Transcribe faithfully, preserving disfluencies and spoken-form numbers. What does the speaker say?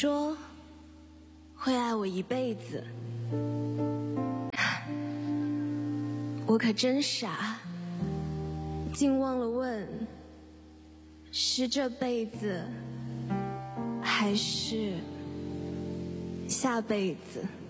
说会爱我一辈子，我可真傻，竟忘了问，是这辈子还是下辈子。